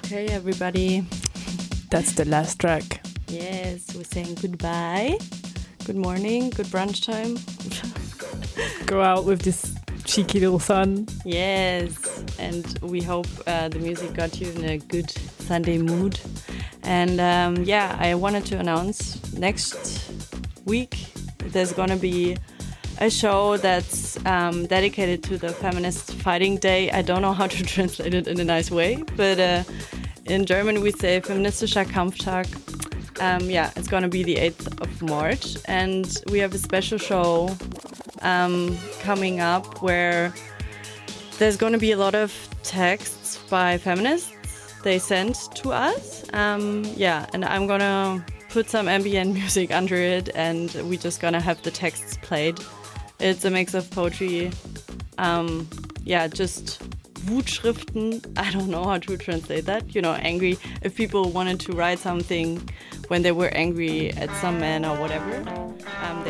Okay, everybody. That's the last track. Yes, we're saying goodbye. Good morning, good brunch time. Go out with this cheeky little sun. Yes, and we hope the music got you in a good Sunday mood. And I wanted to announce next week there's gonna be a show that's dedicated to the Feminist Fighting Day. I don't know how to translate it in a nice way, but in German we say Feministischer Kampftag. It's gonna be the 8th of March, and we have a special show coming up where there's gonna be a lot of texts by feminists they sent to us. And I'm gonna put some ambient music under it, and we're just gonna have the texts played. It's a mix of poetry, just Wutschriften. I don't know how to translate that. Angry. If people wanted to write something when they were angry at some man or whatever,